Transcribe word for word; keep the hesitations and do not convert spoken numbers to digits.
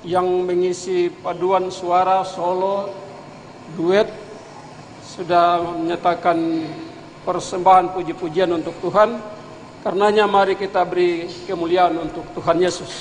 yang mengisi paduan suara, solo, duet sudah menyatakan persembahan puji-pujian untuk Tuhan. Karenanya mari kita beri kemuliaan untuk Tuhan Yesus.